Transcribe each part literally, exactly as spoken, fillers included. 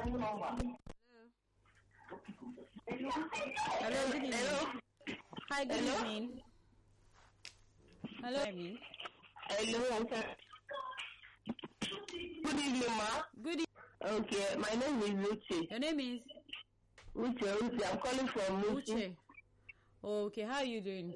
Hello. Hello, good evening. Hello. Hi, good Hello? evening. Hello, Amy. Hello. Good evening, ma. Good evening. Okay, my name is Uche. Your name is Uche, Uche. I'm calling from Uche. Uche. Okay, how are you doing?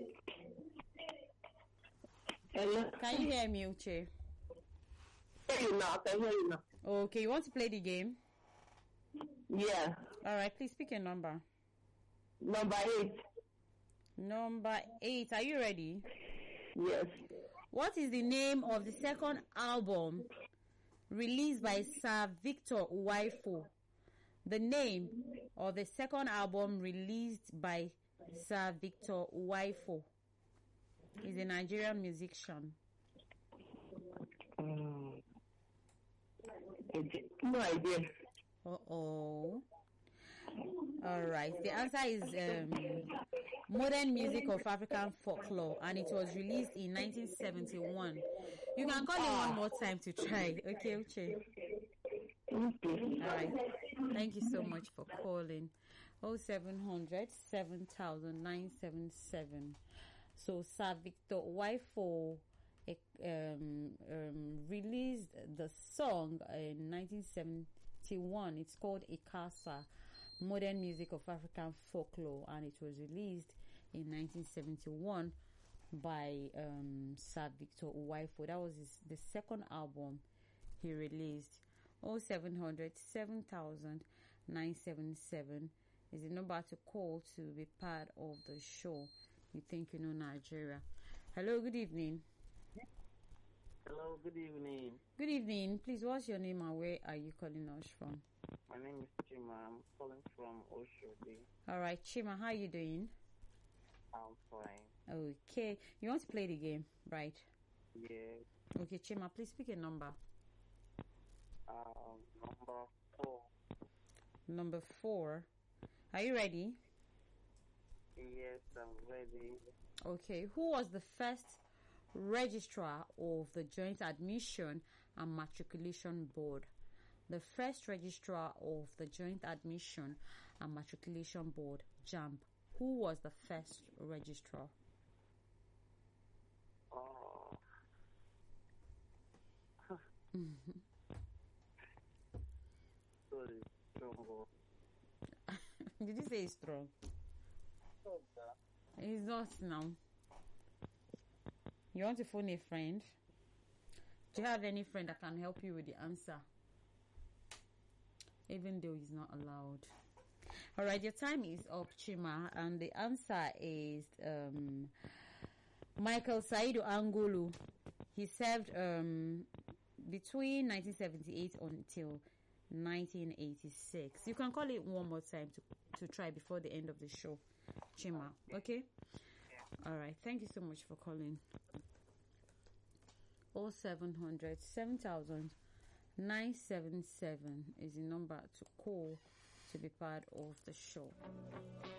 Hello. Can you hear me, Uche? Hear you now. I can hear you now. Okay, you want to play the game? Yeah. All right, please pick a number. Number eight. Number eight. Are you ready? Yes. What is the name of the second album released by Sir Victor Uwaifo? The name of the second album released by Sir Victor Uwaifo. He's a Nigerian musician. Um, no idea. Uh-oh. All right. The answer is um, Modern Music of African Folklore, and it was released in nineteen seventy-one. You can call it one more time to try. Okay, Uche. Okay. All right. Thank you so much for calling. oh seven hundred, seven thousand, nine seven seven. So, Sir Victor Uwaifo um, um, released the song in nineteen seventy-one. It's called Ikasa, Modern Music of African Folklore, and it was released in nineteen seventy-one by um, Sir Victor Uwaifo. That was his, the second album he released. oh seven hundred, seven thousand, nine seven seven is the number to call to be part of the show. You think you know Nigeria. Hello, good evening. Hello, good evening. Good evening. Please, what's your name and where are you calling us from? My name is Chima. I'm calling from Oshodi. All right, Chima, how are you doing? I'm fine. Okay. You want to play the game, right? Yeah. Okay, Chima, please pick a number. Um, number four. Number four. Are you ready? Yes, I'm ready. Okay. Who was the first registrar of the Joint Admission and Matriculation Board? The first registrar of the Joint Admission and Matriculation Board, JAMB. Who was the first registrar? Oh. Sorry, strong. Did you say he's strong? He's not now. You want to phone a friend? Do you have any friend that can help you with the answer? Even though he's not allowed. All right, your time is up, Chima, and the answer is um, Michael Saidu Angulu. He served um, between nineteen seventy-eight until nineteen eighty-six. You can call it one more time to, to try before the end of the show, Chima. Okay? All right. Thank you so much for calling. oh seven hundred, seven thousand, nine seven seven is the number to call to be part of the show.